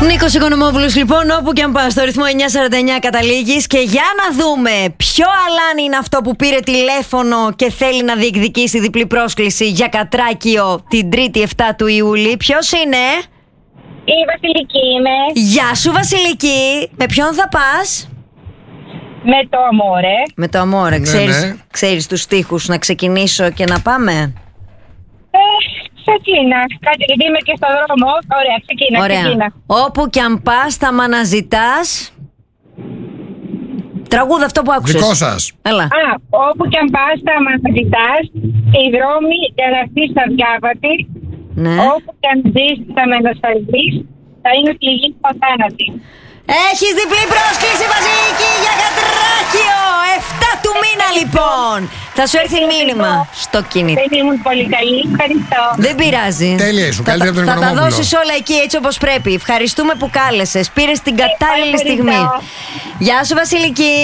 Νίκος Οικονομόπουλος, λοιπόν, όπου και αν πας, στο ρυθμό 949 καταλήγεις. Και για να δούμε ποιο αλάνι είναι αυτό που πήρε τηλέφωνο και θέλει να διεκδικήσει διπλή πρόσκληση για Κατράκιο την 3η 7 του Ιούλη. Ποιος είναι? Η Βασιλική είμαι. Γεια σου, Βασιλική. Με ποιον θα πας? Με το Αμόρε. Με το Αμόρε. Ναι. Ξέρεις τους στίχους? Να ξεκινήσω και να πάμε. Ξεκίνα. Κάτι, γιατί είμαι και στο δρόμο. Ωραία, ξεκίνα. Όπου κι αν πας θα μ' αναζητάς. Τραγούδα αυτό που άκουσες. Δικό σας. Έλα. Όπου κι αν πας θα μ' αναζητάς. Οι δρόμοι για να έρθεις αδιάβατοι. Ναι. Όπου κι αν ζεις θα με νοσταλγείς. Θα είναι πληγή στο θάνατη. Έχεις διπλή πρόσκληση, Βασιλική, για Κατράκιο. 7 του μήνα, λοιπόν. Θα σου έρθει μήνυμα στο κινητό. Δεν ήμουν πολύ καλή. Ευχαριστώ. Δεν πειράζει. Τέλεια ήσουν. Καλύτερα από τον Θα τα Οικονομόπουλο. δώσεις όλα εκεί έτσι όπως πρέπει. Ευχαριστούμε που κάλεσες. Πήρες την κατάλληλη στιγμή. Γεια σου, Βασιλική.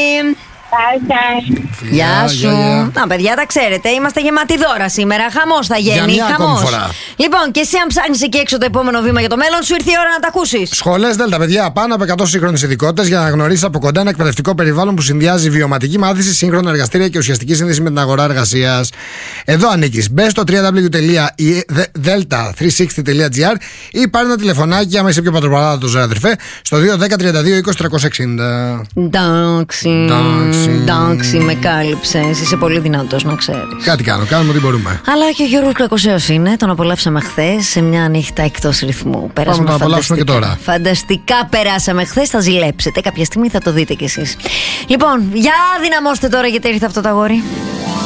Γεια σου. Να, παιδιά, τα ξέρετε, είμαστε γεμάτοι δώρα σήμερα. Χαμός θα γίνει. Για μια ακόμη χαμός. φορά. Λοιπόν, και εσύ, αν ψάχνεις εκεί έξω το επόμενο βήμα για το μέλλον, σου ήρθε η ώρα να τα ακούσεις. Σχολές Δέλτα, παιδιά, πάνω από 100 σύγχρονες ειδικότητες για να γνωρίσεις από κοντά ένα εκπαιδευτικό περιβάλλον που συνδυάζει βιωματική μάθηση, σύγχρονα εργαστήρια και ουσιαστική σύνδεση με την αγορά εργασίας. Εδώ ανήκεις. Μπες στο www.delta360.gr ή πάρε ένα τηλεφωνάκι, άμα είσαι πιο πατροπαράδοτος, αδερφέ, στο 210-32-20-360. Εντάξει, με κάλυψες. Είσαι πολύ δυνατός, να ξέρεις. Κάτι κάνουμε ό,τι μπορούμε. Αλλά και ο Γιώργος Κακοσέος είναι. Τον απολαύσαμε χθες σε μια νύχτα εκτός ρυθμού. Πάμε να τον απολαύσουμε και τώρα. Φανταστικά περάσαμε χθες. Θα ζηλέψετε. Κάποια στιγμή θα το δείτε κι εσείς. Λοιπόν, για δυναμώστε τώρα, γιατί ήρθε αυτό το αγόρι.